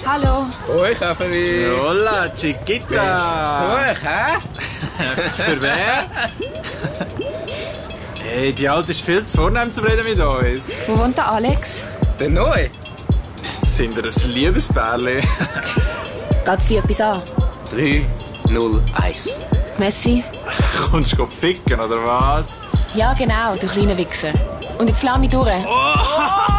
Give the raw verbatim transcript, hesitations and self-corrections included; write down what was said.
Hallo. Hoi, Käfeli. Hola, Chiquita. Besuch, hä? Für wer? Hey, die Alte ist viel zu vornehm zum Reden mit uns. Wo wohnt der Alex? Der Neu? Sind wir ein Liebespärli? Geht's dir etwas an? drei null eins. Messi? Kommst du ficken, oder was? Ja, genau, du kleiner Wichser. Und jetzt lass mich durch. Oh!